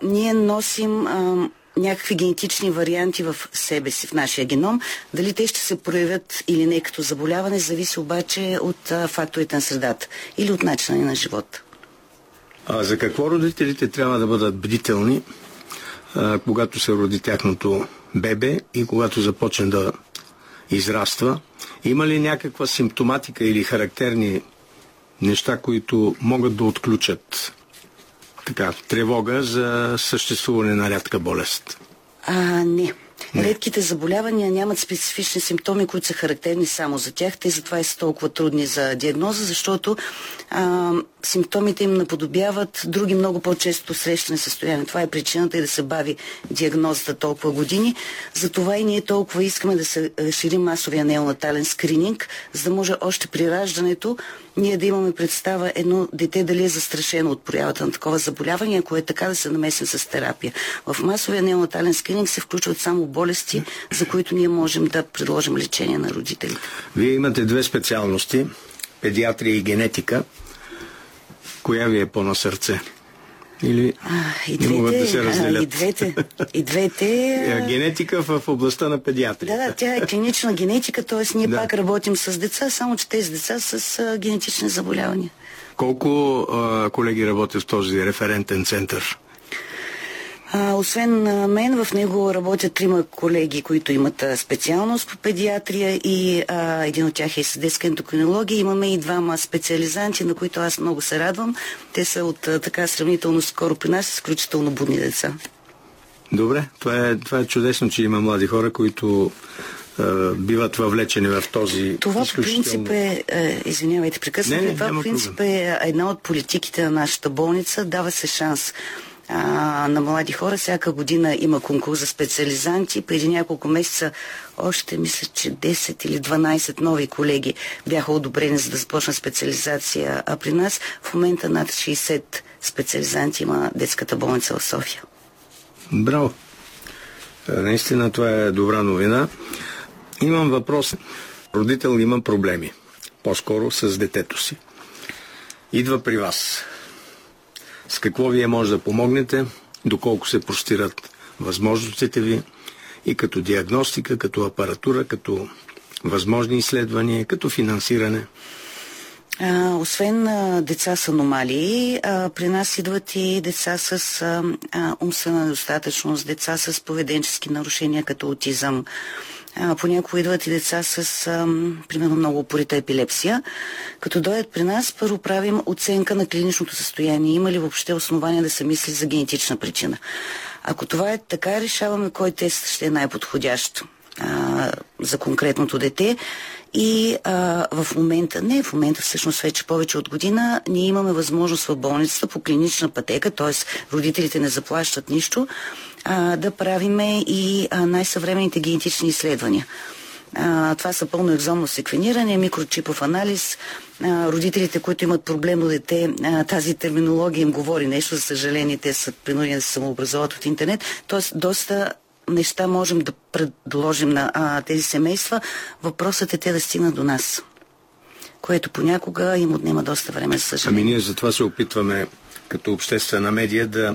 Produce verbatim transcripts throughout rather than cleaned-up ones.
ние носим а, някакви генетични варианти в себе си, в нашия геном. Дали те ще се проявят или не като заболяване, зависи обаче от а, факторите на средата или от начина на живота. А за какво родителите трябва да бъдат бдителни, а, когато се роди тяхното бебе и когато започне да израства? Има ли някаква симптоматика или характерни неща, които могат да отключат така, тревога за съществуване на рядка болест? А, не. Не. Редките заболявания нямат специфични симптоми, които са характерни само за тях. Те затова и са толкова трудни за диагноза, защото а, симптомите им наподобяват други много по-често срещани състояния. Това е причината и да се бави диагнозата толкова години. Затова и ние толкова искаме да се разшири масовия неонатален скрининг, за да може още при раждането ние да имаме представа едно дете дали е застрашено от проявата на такова заболяване, ако е така, да се намесим с терапия. В масовия неонатален скрининг се включват само болести, за които ние можем да предложим лечение на родителите. Вие имате две специалности, педиатрия и генетика. Коя ви е по-на сърце? Или а, и не могат да се разделят? А, и двете. И двете генетика в областта на педиатрията. Да, да, тя е клинична генетика, т.е. ние да. пак работим с деца, само че тези деца с а, генетични заболявания. Колко а, колеги работят в този референтен център? А, освен а, мен, в него работят трима колеги, които имат а, специалност по педиатрия и а, един от тях е с детска ендокринология. Имаме и двама специализанти, на които аз много се радвам. Те са от а, така сравнително скоро при нас, изключително будни деца. Добре, това е, това е чудесно, че има млади хора, които а, биват въвлечени в този това изключително... по принцип е, е извинявайте, прекъснете, това по принцип проблем. е една от политиките на нашата болница. Дава се шанс А, на млади хора. Всяка година има конкурс за специализанти. Преди няколко месеца още мисля, че десет или дванайсет нови колеги бяха одобрени, за да започна специализация. А при нас в момента над шейсет специализанти има детската болница в София. Браво! Наистина това е добра новина. Имам въпрос. Родител има проблеми. По-скоро с детето си. Идва при вас. С какво вие може да помогнете, доколко се простират възможностите ви и като диагностика, като апаратура, като възможни изследвания, като финансиране? А, освен а, деца с аномалии, а, при нас идват и деца с а, а, умствена недостатъчност, деца с поведенчески нарушения, като аутизъм. А, понякога идват и деца с, а, примерно, много упорита епилепсия. Като дойдат при нас, първо правим оценка на клиничното състояние. Има ли въобще основания да се мисли за генетична причина? Ако това е така, решаваме кой тест ще е най-подходящ а, за конкретното дете. И а, в момента, не в момента, всъщност вече повече от година, ние имаме възможност в болницата по клинична пътека, т.е. родителите не заплащат нищо, а, да правиме и а, най-съвременните генетични изследвания. А, това са пълно екзомно секвениране, микрочипов анализ. А, родителите, които имат проблемно дете, а, тази терминология им говори нещо, за съжаление, те са принудени да се самообразуват от интернет. Тоест, доста неща можем да предложим на а, тези семейства. Въпросът е те да стигнат до нас, което понякога им отнема доста време, за съжаление. Ами ние затова се опитваме като обществена медия да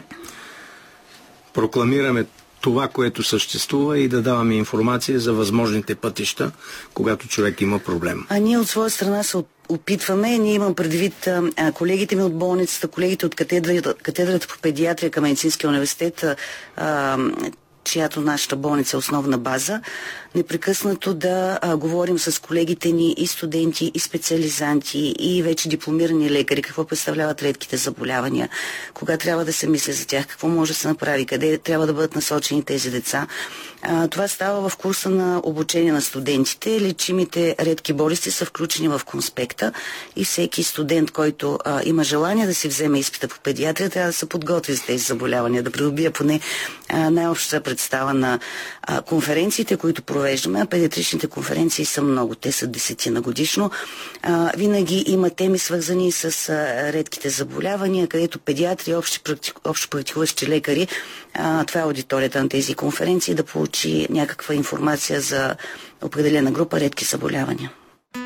прокламираме това, което съществува и да даваме информация за възможните пътища, когато човек има проблем. А ние от своя страна се опитваме. Ние имам предвид а, колегите ми от болницата, колегите от катедрата, катедрата по педиатрия към Медицинския университет, а, чиято нашата болница е основна база, непрекъснато да а, говорим с колегите ни и студенти, и специализанти, и вече дипломирани лекари, какво представляват редките заболявания, кога трябва да се мисли за тях, какво може да се направи, къде трябва да бъдат насочени тези деца. А, това става в курса на обучение на студентите. Лечимите редки болести са включени в конспекта и всеки студент, който а, има желание да си вземе изпита по педиатрия, трябва да се подготви за тези заболявания, да придобие поне а, най-обща представа на а, конференциите, които провеждаме. А педиатричните конференции са много. Те са десетина годишно. А, винаги има теми, свързани с а, редките заболявания, където педиатри, общи практик, общо практикуващи лекари, а, това е аудиторията на тези конференции, да получи някаква информация за определена група редки заболявания.